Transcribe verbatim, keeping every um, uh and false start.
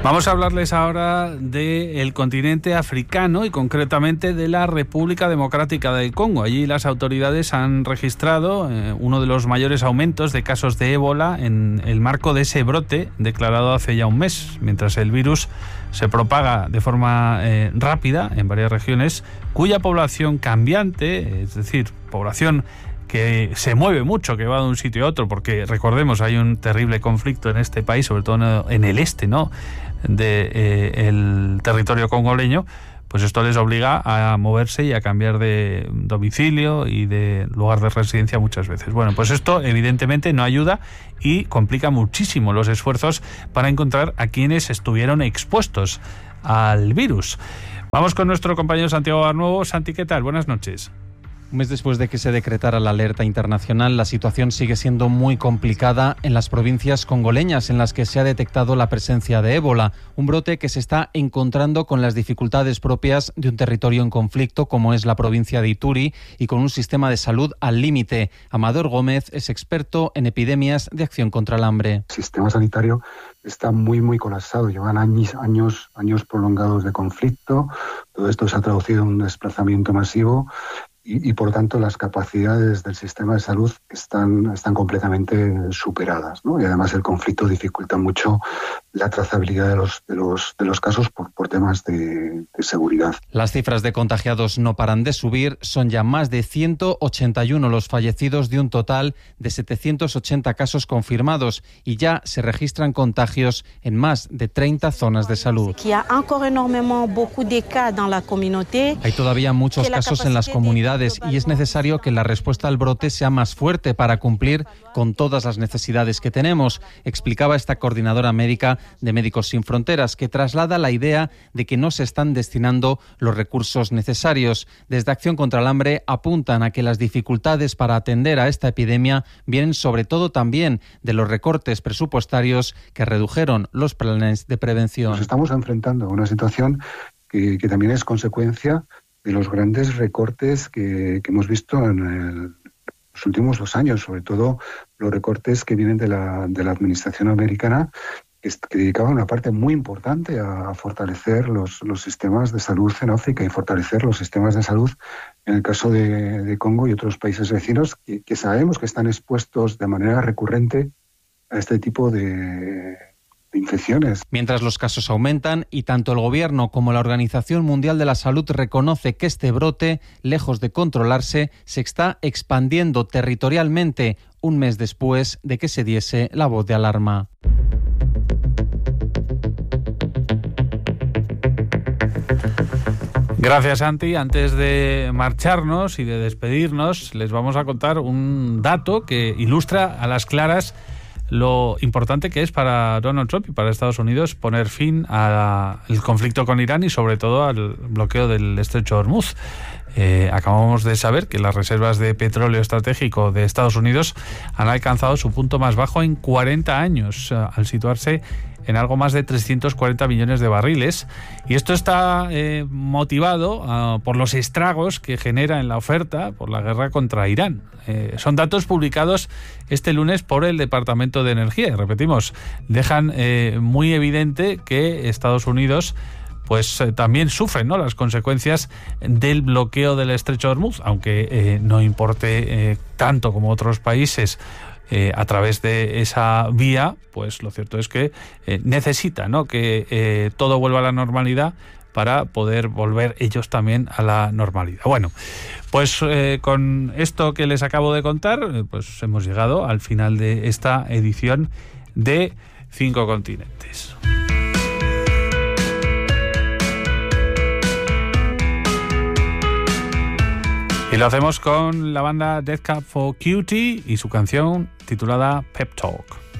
Vamos a hablarles ahora del continente africano y concretamente de la República Democrática del Congo. Allí las autoridades han registrado eh, uno de los mayores aumentos de casos de ébola en el marco de ese brote declarado hace ya un mes, mientras el virus se propaga de forma eh, rápida en varias regiones, cuya población cambiante, es decir, población que se mueve mucho, que va de un sitio a otro, porque recordemos, hay un terrible conflicto en este país, sobre todo en el este, ¿no?, de eh, el territorio congoleño, pues esto les obliga a moverse y a cambiar de domicilio y de lugar de residencia muchas veces. Bueno, pues esto evidentemente no ayuda y complica muchísimo los esfuerzos para encontrar a quienes estuvieron expuestos al virus. Vamos con nuestro compañero Santiago Barnuevo. Santi, ¿qué tal? Buenas noches. Un mes después de que se decretara la alerta internacional, la situación sigue siendo muy complicada en las provincias congoleñas en las que se ha detectado la presencia de ébola, un brote que se está encontrando con las dificultades propias de un territorio en conflicto como es la provincia de Ituri y con un sistema de salud al límite. Amador Gómez es experto en epidemias de Acción contra el Hambre. El sistema sanitario está muy, muy colapsado. Llevan años, años, años prolongados de conflicto. Todo esto se ha traducido en un desplazamiento masivo. Y, y por tanto las capacidades del sistema de salud están, están completamente superadas, ¿no? Y además el conflicto dificulta mucho la trazabilidad de los, de los, de los casos por, por temas de, de seguridad. Las cifras de contagiados no paran de subir, son ya más de ciento ochenta y uno los fallecidos de un total de setecientos ochenta casos confirmados y ya se registran contagios en más de treinta zonas de salud. Hay todavía muchos casos en las comunidades y es necesario que la respuesta al brote sea más fuerte para cumplir con todas las necesidades que tenemos, explicaba esta coordinadora médica de Médicos Sin Fronteras, que traslada la idea de que no se están destinando los recursos necesarios. Desde Acción contra el Hambre apuntan a que las dificultades para atender a esta epidemia vienen sobre todo también de los recortes presupuestarios que redujeron los planes de prevención. Nos estamos enfrentando a una situación que, que también es consecuencia de los grandes recortes que, que hemos visto en el, los últimos dos años, sobre todo los recortes que vienen de la, de la administración americana, que, que dedicaba una parte muy importante a, a fortalecer los, los sistemas de salud en África y fortalecer los sistemas de salud en el caso de, de Congo y otros países vecinos que, que sabemos que están expuestos de manera recurrente a este tipo de infecciones. Mientras los casos aumentan y tanto el Gobierno como la Organización Mundial de la Salud reconoce que este brote, lejos de controlarse, se está expandiendo territorialmente un mes después de que se diese la voz de alarma. Gracias, Santi. Antes de marcharnos y de despedirnos, les vamos a contar un dato que ilustra a las claras lo importante que es para Donald Trump y para Estados Unidos poner fin al conflicto con Irán y sobre todo al bloqueo del estrecho de Hormuz. Eh, acabamos de saber que las reservas de petróleo estratégico de Estados Unidos han alcanzado su punto más bajo en cuarenta años, al situarse en algo más de trescientos cuarenta millones de barriles. Y esto está eh, motivado uh, por los estragos que genera en la oferta por la guerra contra Irán. Eh, son datos publicados este lunes por el Departamento de Energía. Y repetimos, dejan eh, muy evidente que Estados Unidos pues eh, también sufren, ¿no?, las consecuencias del bloqueo del estrecho de Hormuz, aunque eh, no importe eh, tanto como otros países eh, a través de esa vía, pues lo cierto es que eh, necesita, ¿no?, que eh, todo vuelva a la normalidad para poder volver ellos también a la normalidad. Bueno, pues eh, con esto que les acabo de contar, pues hemos llegado al final de esta edición de Cinco Continentes. Y lo hacemos con la banda Death Cab for Cutie y su canción titulada Pep Talk.